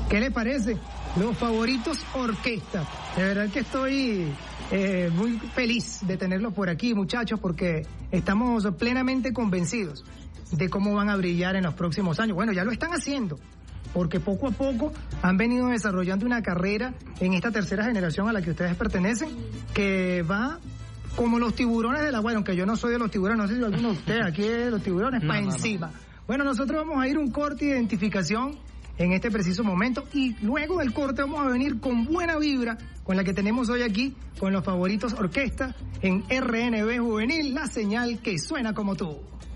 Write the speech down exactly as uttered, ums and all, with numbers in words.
¿Qué le parece? Los Favoritos Orquesta. De verdad que estoy eh, muy feliz de tenerlos por aquí, muchachos, porque estamos plenamente convencidos de cómo van a brillar en los próximos años. Bueno, ya lo están haciendo, porque poco a poco han venido desarrollando una carrera en esta tercera generación a la que ustedes pertenecen, que va como los tiburones del agua, aunque yo no soy de los tiburones, no sé si alguno de ustedes aquí es de los tiburones, no, para no, encima. No. Bueno, nosotros vamos a ir un corte de identificación en este preciso momento y luego del corte vamos a venir con buena vibra con la que tenemos hoy aquí con los Favoritos Orquesta en R N B Juvenil, la señal que suena como tú.